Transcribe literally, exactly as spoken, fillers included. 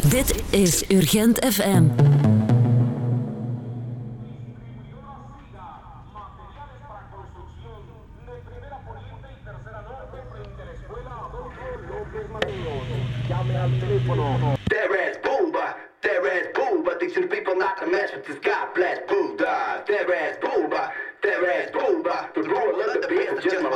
Dit is Urgent F M. There is Booba, there is Booba, teaching people not to mess with this God bless Buddha. There is Booba, there is Booba, the ruler of the beast, just my